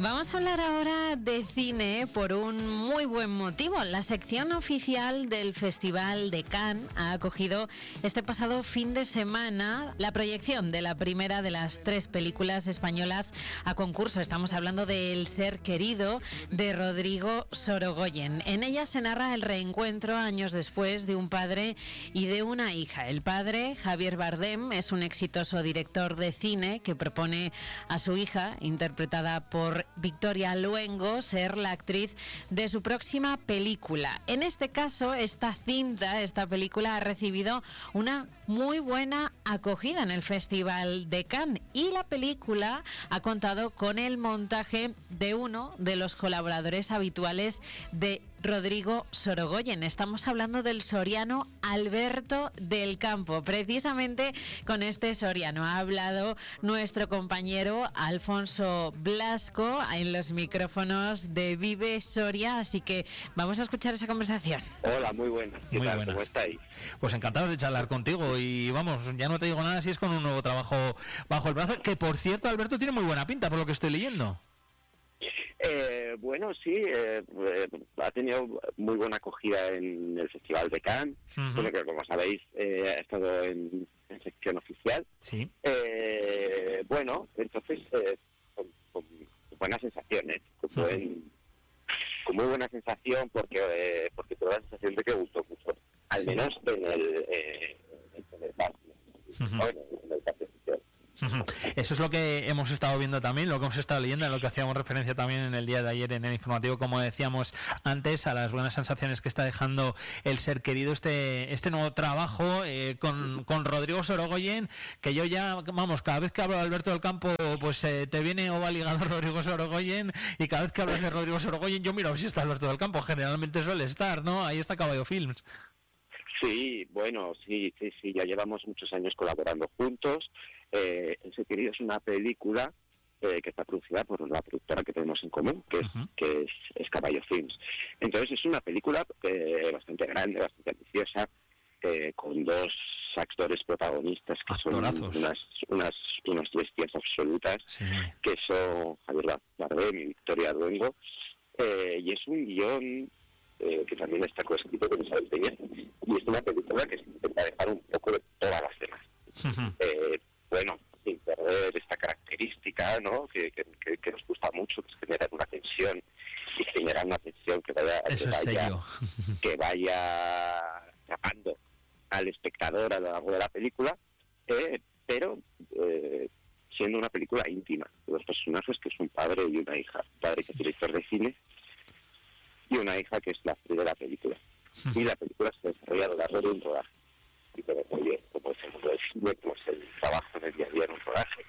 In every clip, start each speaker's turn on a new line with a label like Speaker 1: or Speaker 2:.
Speaker 1: Vamos a hablar ahora de cine por un muy buen motivo. La sección oficial del Festival de Cannes ha acogido este pasado fin de semana la proyección de la primera de las 3 películas españolas a concurso. Estamos hablando de El ser querido, de Rodrigo Sorogoyen. En ella se narra el reencuentro años después de un padre y de una hija. El padre, Javier Bardem, es un exitoso director de cine que propone a su hija, interpretada por Victoria Luengo, ser la actriz de su próxima película. En este caso, esta película ha recibido una muy buena acogida en el Festival de Cannes y la película ha contado con el montaje de uno de los colaboradores habituales de Rodrigo Sorogoyen. Estamos hablando del soriano Alberto del Campo. Precisamente con este soriano ha hablado nuestro compañero Alfonso Blasco en los micrófonos de Vive Soria, así que vamos a escuchar esa conversación.
Speaker 2: Hola, muy buenas. ¿Qué tal? ¿Cómo estáis?
Speaker 3: Pues encantado de charlar contigo y vamos, ya no te digo nada si es con un nuevo trabajo bajo el brazo, que por cierto, Alberto, tiene muy buena pinta por lo que estoy leyendo.
Speaker 2: Bueno, sí, ha tenido muy buena acogida en el Festival de Cannes, que como sabéis ha estado en sección oficial.
Speaker 3: Sí.
Speaker 2: Bueno, entonces con buenas sensaciones, con muy buena sensación porque toda la sensación de que gustó mucho, al menos en el caso oficial.
Speaker 3: Eso es lo que hemos estado viendo también, lo que hemos estado leyendo, en lo que hacíamos referencia también en el día de ayer en el informativo, como decíamos antes, a las buenas sensaciones que está dejando El ser querido, este nuevo trabajo con Rodrigo Sorogoyen, que yo ya, vamos, cada vez que hablo de Alberto del Campo, pues te viene o va ligado Rodrigo Sorogoyen, y cada vez que hablas de Rodrigo Sorogoyen yo miro a ver si está Alberto del Campo, generalmente suele estar, ¿no? Ahí está Caballo Films.
Speaker 2: Sí, bueno, sí, ya llevamos muchos años colaborando juntos. El ser querido es una película que está producida por la productora que tenemos en común, que es Caballo Films. Entonces es una película bastante grande, bastante ambiciosa, con 2 actores protagonistas que
Speaker 3: actorazos.
Speaker 2: son unas bestias absolutas,
Speaker 3: sí,
Speaker 2: que son Javier Bardem y Victoria Luengo, y es un guión que también está coescrito con Isabel Peña, y es una película que se intenta dejar un poco de todas las demás. Bueno, sin perder esta característica, ¿no? que nos gusta mucho, que es generar una tensión, y generar una tensión que vaya atrapando al espectador a lo largo de la película, pero siendo una película íntima de los personajes, que es un padre y una hija, un padre que es director de cine y una hija que es la actriz de la película. Y la película se desarrolla a lo largo de un rodaje. Y como es el mundo del cine, como es el trabajo en el día a día en un rodaje.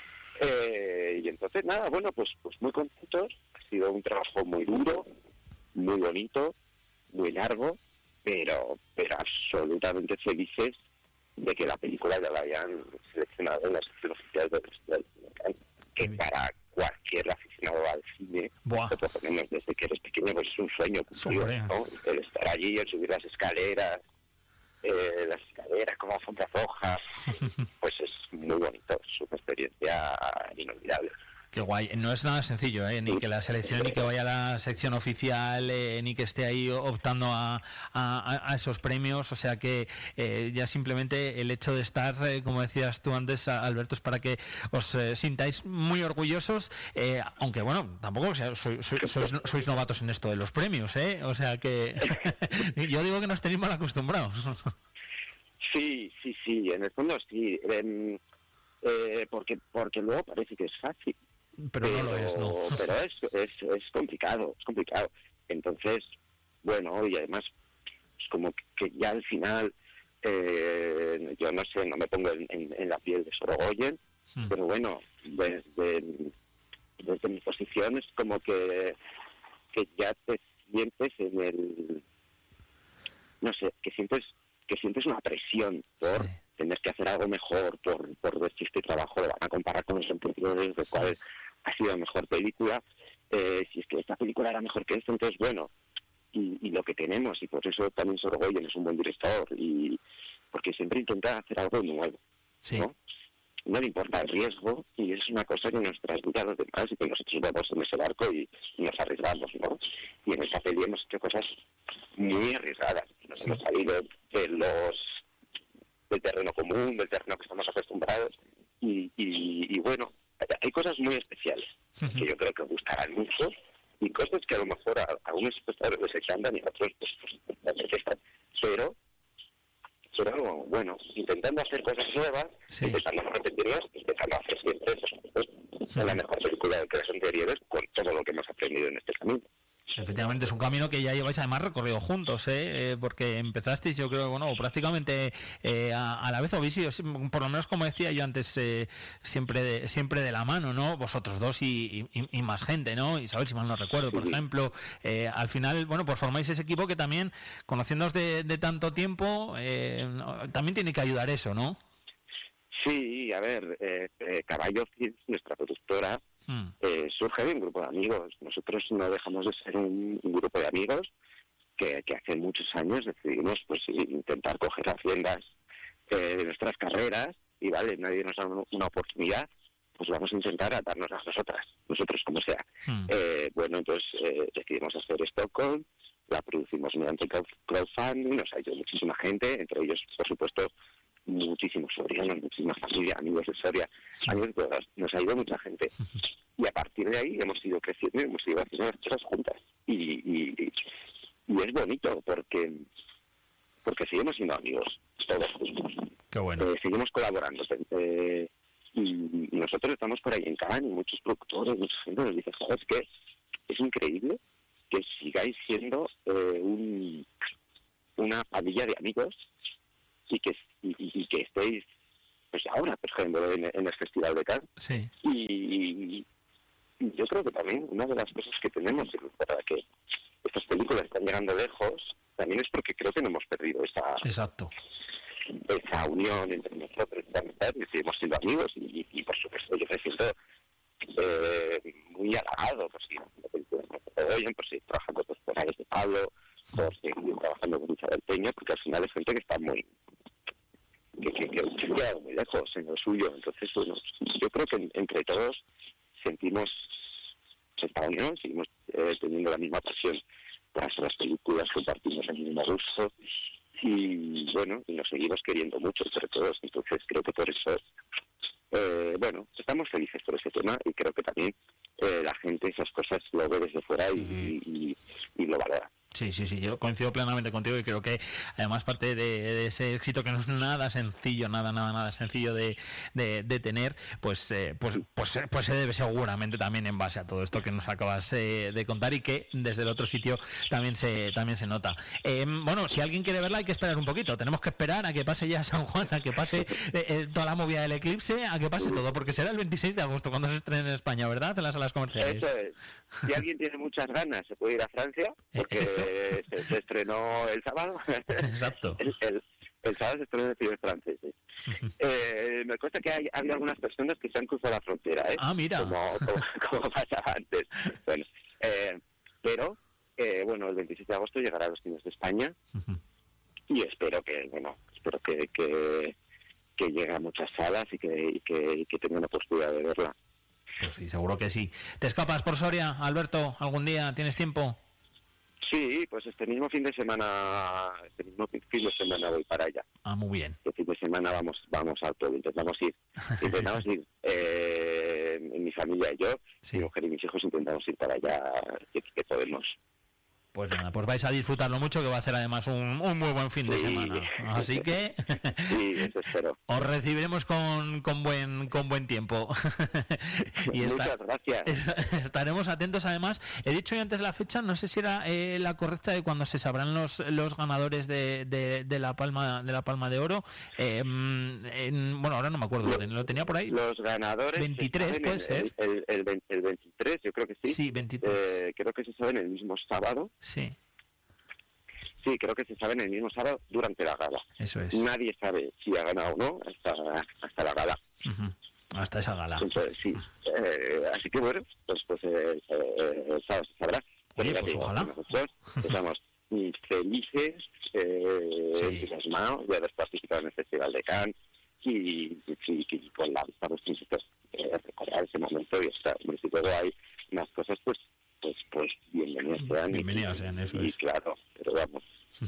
Speaker 2: Y entonces, nada, bueno, pues muy contentos. Ha sido un trabajo muy duro, muy bonito, muy largo, pero absolutamente felices de que la película ya la hayan seleccionado en la sección oficial del Festival de Cannes, que para cualquier aficionado al cine, lo proponemos desde que eres pequeño, pues es un sueño cumplido, ¿no? El estar allí, el subir las escaleras como alfombras rojas, pues es muy bonito, es una experiencia inolvidable.
Speaker 3: Qué guay, no es nada sencillo, ni que la selección, ni que vaya a la sección oficial, ni que esté ahí optando a esos premios, o sea que ya simplemente el hecho de estar, como decías tú antes, Alberto, es para que os sintáis muy orgullosos, aunque bueno, tampoco sois novatos en esto de los premios, o sea que yo digo que nos tenéis mal acostumbrados. Sí,
Speaker 2: en el fondo sí, porque luego parece que es fácil.
Speaker 3: Pero no lo es, ¿no?
Speaker 2: Pero es complicado. Entonces, bueno, y además es como que ya al final, yo no sé, no me pongo en la piel de Sorogoyen, pero bueno, desde mi posición es como que ya te sientes en el, no sé, que sientes una presión por tener que hacer algo mejor, por ver si este trabajo lo van a comparar con los anteriores, de cuál ha sido la mejor película, si es que esta película era mejor que esta, entonces bueno, y lo que tenemos, y por eso también Sorogoyen es un buen director, y porque siempre intenta hacer algo nuevo, ¿no? no le importa el riesgo, y es una cosa que nos transmite a los demás, y que nosotros vamos en ese barco y nos arriesgamos, ¿no? Y en esta peli hemos hecho cosas muy arriesgadas. Nos hemos salido del terreno común, del terreno que estamos acostumbrados, y bueno, hay cosas muy especiales que yo creo que gustarán mucho, y cosas que a lo mejor a unos espectadores les encantan y a otros pues les detestan, pero bueno, intentando hacer cosas nuevas, intentando no repetirlas, intentando hacer siempre eso, la mejor película de las anteriores, con todo lo que hemos aprendido en este camino.
Speaker 3: Efectivamente, es un camino que ya lleváis además recorrido juntos, porque empezasteis, yo creo, bueno, prácticamente a la vez, o por lo menos como decía yo antes, siempre de la mano, ¿no? Vosotros dos y más gente, ¿no? Isabel, si mal no recuerdo, por ejemplo, al final, bueno, pues formáis ese equipo que también, conociéndoos de tanto tiempo, también tiene que ayudar eso, ¿no?
Speaker 2: Sí, a ver, Caballo Films, nuestra productora, surge de un grupo de amigos. Nosotros no dejamos de ser un grupo de amigos que hace muchos años decidimos pues intentar coger las riendas de nuestras carreras, y vale, nadie nos da una oportunidad, pues vamos a intentar darnos a nosotros como sea. Bueno, entonces decidimos hacer Stockholm, la producimos mediante crowdfunding, nos ha ido muchísima gente, entre ellos, por supuesto, muchísimos sorianos, muchísima familia, amigos de Soria, amigos de todas, nos ha ido mucha gente, y a partir de ahí hemos ido creciendo y hemos ido haciendo las cosas juntas, y es bonito porque seguimos siendo amigos todos juntos.
Speaker 3: Qué bueno.
Speaker 2: Seguimos colaborando, y nosotros estamos por ahí en Cannes, y muchos productores, mucha gente nos dice, joder, es que es increíble que sigáis siendo una familia de amigos, y que estéis pues ahora, por ejemplo, en el Festival de Cannes.
Speaker 3: Sí.
Speaker 2: Y yo creo que también una de las cosas que tenemos para que estas películas están llegando lejos también es porque creo que no hemos perdido esa unión entre nosotros, esa amistad, y seguimos siendo amigos, y por supuesto yo me siento muy halagado por si las películas no se oyen, por seguir trabajando con Ares de Pablo, por seguir trabajando con Isabel Peña, porque al final es gente que está que ha llegado muy lejos en lo suyo. Entonces, bueno, yo creo que entre todos sentimos esta unión, seguimos teniendo la misma pasión por hacer las películas, compartimos el mismo gusto, y bueno, y nos seguimos queriendo mucho entre todos. Entonces creo que por eso bueno, estamos felices por ese tema, y creo que también la gente esas cosas lo ve desde fuera y lo valora.
Speaker 3: Sí, yo coincido plenamente contigo, y creo que además parte de ese éxito, que no es nada sencillo, nada sencillo de tener, pues se debe seguramente también en base a todo esto que nos acabas de contar, y que desde el otro sitio también se nota. Bueno, si alguien quiere verla hay que esperar un poquito, tenemos que esperar a que pase ya San Juan, a que pase toda la movida del eclipse, a que pase todo, porque será el 26 de agosto cuando se estrene en España, ¿verdad? En las salas comerciales.
Speaker 2: Eso es. Si alguien tiene muchas ganas se puede ir a Francia, porque se estrenó el sábado.
Speaker 3: Exacto.
Speaker 2: El sábado se estrenó en el cine francés. Me cuesta que hay algunas personas que se han cruzado la frontera,
Speaker 3: Ah, mira.
Speaker 2: Como pasaba antes. Bueno, pero bueno, el 26 de agosto llegará a los cines de España, y espero que llegue a muchas salas y que tengan la posibilidad de verla.
Speaker 3: Pues sí, seguro que sí. ¿Te escapas por Soria, Alberto, algún día? ¿Tienes tiempo?
Speaker 2: Sí, pues este mismo fin de semana voy para allá.
Speaker 3: Ah, muy bien.
Speaker 2: Este fin de semana vamos a todo, intentamos ir mi familia y yo, mi mujer y mis hijos intentamos ir para allá que podemos.
Speaker 3: Pues nada, pues vais a disfrutarlo mucho, que va a hacer además un muy buen fin de semana. Así que
Speaker 2: sí, eso espero.
Speaker 3: Os recibiremos con buen tiempo. Y
Speaker 2: muchas gracias.
Speaker 3: Estaremos atentos. Además, he dicho yo antes la fecha, no sé si era la correcta, de cuando se sabrán los ganadores de la Palma de Oro. Bueno, ahora no me acuerdo, lo tenía por ahí.
Speaker 2: Los ganadores
Speaker 3: 23 puede ser.
Speaker 2: El 23, yo creo que sí.
Speaker 3: Sí, 23.
Speaker 2: Creo que se saben el mismo sábado.
Speaker 3: Sí.
Speaker 2: Sí, creo que se sabe en el mismo sábado durante la gala.
Speaker 3: Eso es.
Speaker 2: Nadie sabe si ha ganado o no hasta la gala.
Speaker 3: Hasta esa gala.
Speaker 2: Entonces, sí. Así que bueno, pues el sábado se sabrá.
Speaker 3: Oye, pues ojalá.
Speaker 2: Nosotros estamos felices, entusiasmados de haber participado en el Festival de Cannes. y con la vista a los príncipes recordar ese momento y estar. Si luego hay más cosas, pues bienvenidos sean.
Speaker 3: Bienvenidos sean, eso
Speaker 2: y
Speaker 3: es.
Speaker 2: Claro, pero vamos.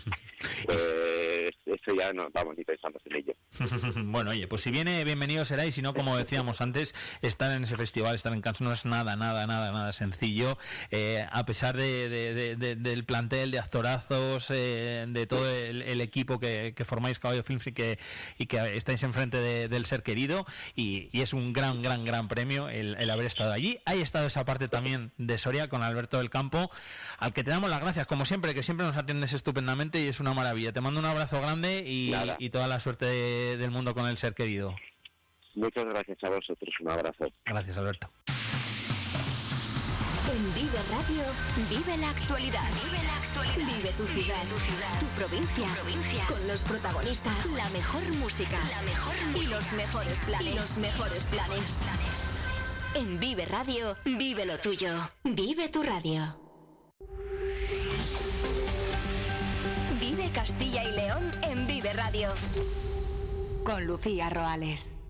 Speaker 2: Eso ya no vamos ni pensando en ello.
Speaker 3: Bueno, oye, pues si viene, bienvenido será, y si no, como decíamos antes, estar en ese festival, estar en Cannes no es nada sencillo, a pesar del plantel de actorazos, de todo el equipo que formáis Caballo Films y que estáis enfrente del Ser Querido, y es un gran premio el haber estado allí. Ahí ha estado esa parte también de Soria con Alberto del Campo, al que te damos las gracias, como siempre, que siempre nos atiendes estupendamente y es una maravilla. Te mando un abrazo grande y toda la suerte del mundo con el Ser Querido.
Speaker 2: Muchas gracias a vosotros, un abrazo.
Speaker 3: Gracias, Alberto.
Speaker 4: En Vive Radio, vive la actualidad. Vive tu ciudad, tu provincia, con los protagonistas, la mejor música y los mejores planes. En Vive Radio, vive lo tuyo. Vive tu radio. Vive Castilla y León en Vive Radio. Con Lucía Roales.